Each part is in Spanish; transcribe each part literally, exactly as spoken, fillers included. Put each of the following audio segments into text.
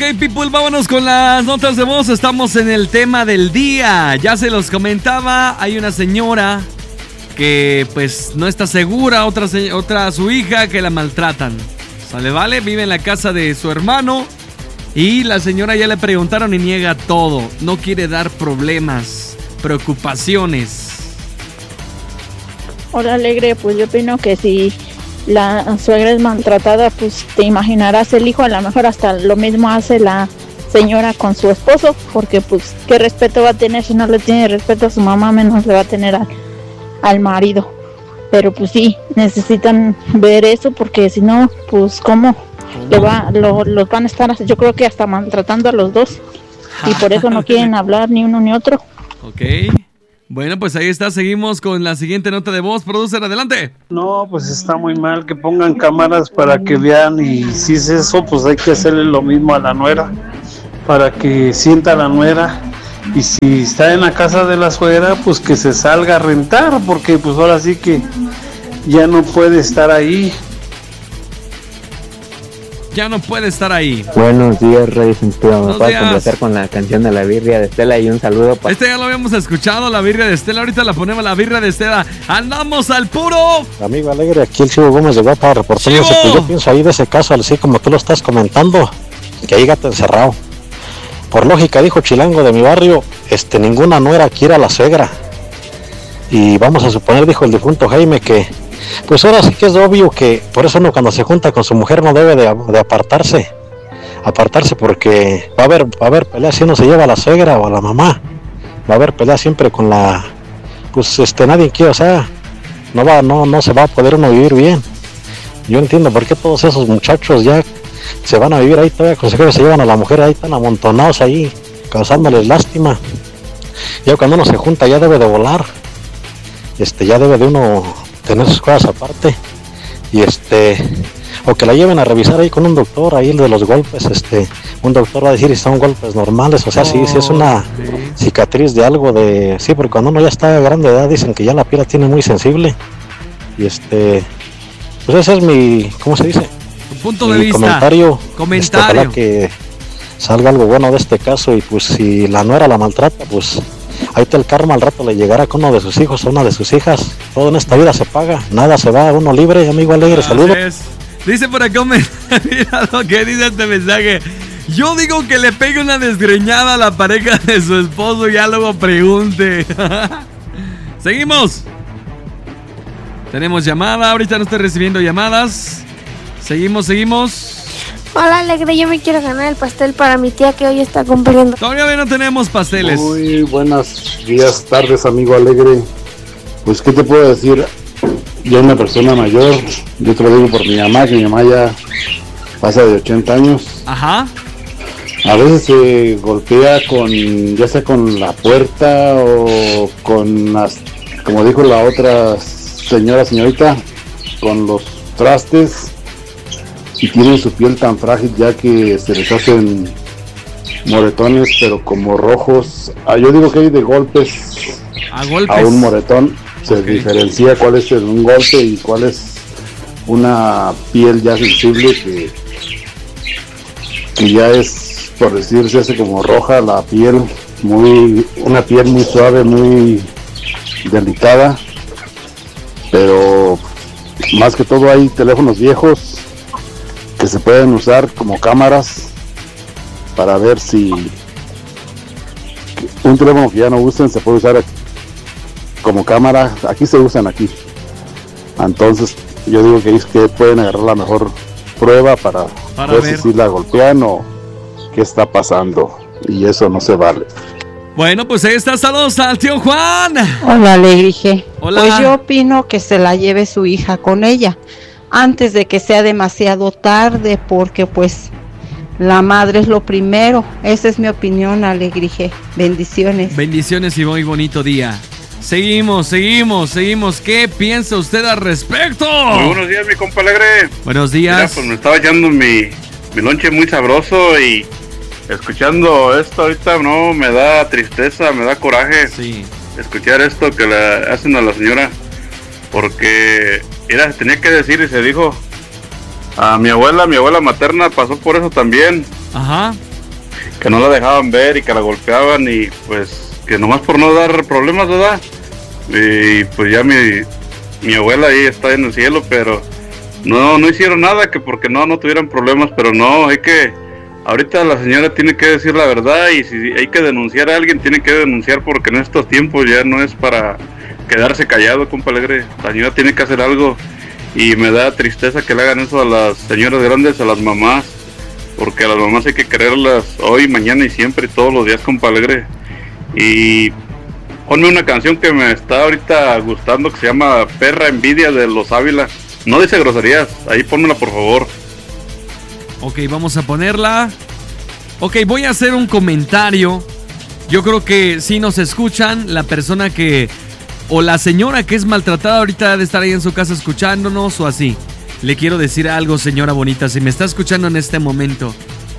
Ok, people, vámonos con las notas de voz. Estamos en el tema del día. Ya se los comentaba, hay una señora que pues no está segura, otra, otra su hija que la maltratan. ¿Sale, vale? Vive en la casa de su hermano y la señora ya le preguntaron y niega todo. No quiere dar problemas, preocupaciones. Hola, Alegre, pues yo opino que si la suegra es maltratada, pues te imaginarás el hijo, a lo mejor hasta lo mismo hace la señora con su esposo, porque pues qué respeto va a tener si no le tiene respeto a su mamá, menos le va a tener al, al marido. Pero pues sí, necesitan ver eso, porque si no, pues cómo le va, lo, los van a estar, yo creo que hasta maltratando a los dos, y por eso no quieren hablar ni uno ni otro. Ok. Bueno, pues ahí está, seguimos con la siguiente nota de voz. Producer, adelante. No, pues está muy mal que pongan cámaras para que vean, y si es eso, pues hay que hacerle lo mismo a la nuera, para que sienta la nuera, y si está en la casa de la suegra, pues que se salga a rentar, porque pues ahora sí que ya no puede estar ahí. Ya no puede estar ahí. Buenos días, Reyes Centurión. Me puedo días. complacer con la canción de La Birria de Estela y un saludo para... Este ya lo habíamos escuchado, La Birria de Estela. Ahorita la ponemos, La Birria de Estela. ¡Andamos al puro! Amigo Alegre, aquí el Chivo Gómez llegó para reportarles que yo pienso ahí de ese caso, así como tú lo estás comentando, que ahí gato encerrado. Por lógica, dijo Chilango de mi barrio, este, ninguna nuera quiere a la suegra. Y vamos a suponer, dijo el difunto Jaime, que pues ahora sí que es obvio que por eso uno cuando se junta con su mujer no debe de, de apartarse, apartarse porque va a haber, va a haber peleas si uno se lleva a la suegra o a la mamá, va a haber peleas siempre con la, pues este nadie quiere, o sea, no va, no, no se va a poder uno vivir bien. Yo entiendo por qué todos esos muchachos ya se van a vivir ahí todavía, consejeros se llevan a la mujer ahí tan amontonados ahí, causándoles lástima. Ya cuando uno se junta ya debe de volar, este ya debe de uno tener sus cosas aparte, y este o que la lleven a revisar ahí con un doctor, ahí el de los golpes, este un doctor va a decir si son golpes normales, o sea, si, si es una cicatriz de algo de, sí, porque cuando uno ya está de grande edad dicen que ya la piel la tiene muy sensible, y este pues ese es mi, ¿cómo se dice? Tu punto mi de vista. comentario, Comentario. Este, ojalá que salga algo bueno de este caso, y pues si la nuera la maltrata, pues ahí está el karma, al rato le llegará con uno de sus hijos o una de sus hijas. Todo en esta vida se paga, nada se va, uno libre, amigo Alegre, saludos. Dice por acá, mira lo que dice este mensaje. Yo digo que le pegue una desgreñada a la pareja de su esposo y ya luego pregunte. Seguimos. Tenemos llamada, ahorita no estoy recibiendo llamadas. Seguimos, seguimos. Hola, Alegre, yo me quiero ganar el pastel para mi tía que hoy está cumpliendo. Todavía no tenemos pasteles. Muy buenos días, tardes, amigo Alegre. Pues, ¿qué te puedo decir? Yo una persona mayor, yo te lo digo por mi mamá, que mi mamá ya pasa de ochenta años. Ajá. A veces se golpea con, ya sea con la puerta o con las, como dijo la otra señora, señorita, con los trastes. Y tienen su piel tan frágil ya que se les hacen moretones, pero como rojos. Ah, yo digo que hay de golpes a, golpes. a un moretón. Se okay. diferencia cuál es un golpe y cuál es una piel ya sensible que, que ya es, por decir, se hace como roja la piel, muy una piel muy suave, muy delicada. Pero más que todo hay teléfonos viejos que se pueden usar como cámaras para ver si un teléfono que ya no usen se puede usar como cámara. Aquí se usan aquí, entonces yo digo que es que pueden agarrar la mejor prueba para, para ver, ver si la golpean o qué está pasando, y eso no se vale. Bueno, pues ahí está, saludos al tío Juan. Hola, Alegre. Hola. Pues yo opino que se la lleve su hija con ella antes de que sea demasiado tarde, porque pues la madre es lo primero. Esa es mi opinión, Alegrije. Bendiciones. Bendiciones y muy bonito día. Seguimos, seguimos, seguimos. ¿Qué piensa usted al respecto? Muy buenos días, mi compa Alegre. Buenos días. Mira, pues me estaba echando mi, mi lonche muy sabroso y escuchando esto ahorita no me da tristeza, me da coraje. Sí. Escuchar esto que le hacen a la señora, porque era, tenía que decir y se dijo. A mi abuela, mi abuela materna pasó por eso también. Ajá. que no la dejaban ver y que la golpeaban y pues que nomás por no dar problemas, ¿verdad? Y pues ya mi, mi abuela ahí está en el cielo, pero no, no hicieron nada, que porque no, no tuvieran problemas, pero no, hay que, ahorita la señora tiene que decir la verdad y si hay que denunciar a alguien, tiene que denunciar porque en estos tiempos ya no es para quedarse callado, compa Alegre, la señora tiene que hacer algo y me da tristeza que le hagan eso a las señoras grandes, a las mamás, porque a las mamás hay que quererlas hoy, mañana y siempre, todos los días, compa Alegre. Y ponme una canción que me está ahorita gustando que se llama Perra Envidia de Los Ávila. No dice groserías, ahí pónmela por favor. Ok, vamos a ponerla. Ok, voy a hacer un comentario. Yo creo que si nos escuchan, la persona que, o la señora que es maltratada ahorita de estar ahí en su casa escuchándonos o así. Le quiero decir algo, señora bonita, si me está escuchando en este momento.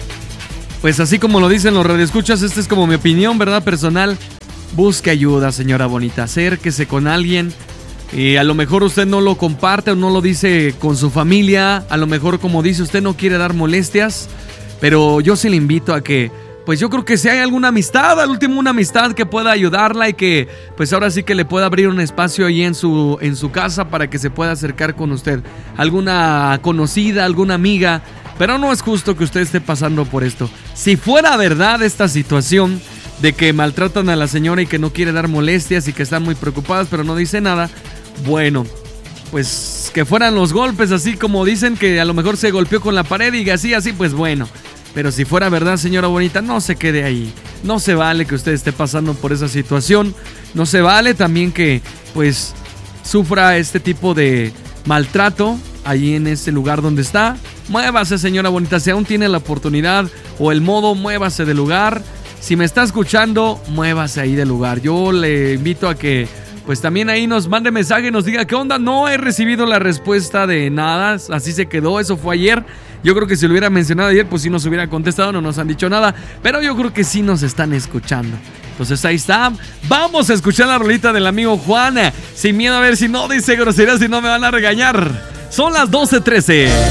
Pues así como lo dicen los radioescuchas, esta es como mi opinión, ¿verdad? Personal. Busque ayuda, señora bonita. Acérquese con alguien. Y a lo mejor usted no lo comparte o no lo dice con su familia. A lo mejor, como dice, usted no quiere dar molestias. Pero yo sí le invito a que, pues yo creo que si hay alguna amistad, al último una amistad que pueda ayudarla y que, pues ahora sí que le pueda abrir un espacio ahí en su, en su casa para que se pueda acercar con usted. Alguna conocida, alguna amiga. Pero no es justo que usted esté pasando por esto. Si fuera verdad esta situación de que maltratan a la señora y que no quiere dar molestias y que están muy preocupadas pero no dice nada, bueno, pues que fueran los golpes así como dicen, que a lo mejor se golpeó con la pared y así, así, pues bueno. Pero si fuera verdad, señora bonita, no se quede ahí. No se vale que usted esté pasando por esa situación. No se vale también que, pues, sufra este tipo de maltrato allí en ese lugar donde está. Muévase, señora bonita, si aún tiene la oportunidad o el modo, muévase del lugar. Si me está escuchando, muévase ahí del lugar. Yo le invito a que, pues también ahí nos mande mensaje, nos diga qué onda. No he recibido la respuesta de nada, así se quedó, eso fue ayer. Yo creo que si lo hubiera mencionado ayer, pues sí nos hubiera contestado, no nos han dicho nada. Pero yo creo que sí nos están escuchando. Entonces ahí está. Vamos a escuchar la rolita del amigo Juan. Sin miedo, a ver si no dice groserías, si no me van a regañar. Son las doce trece.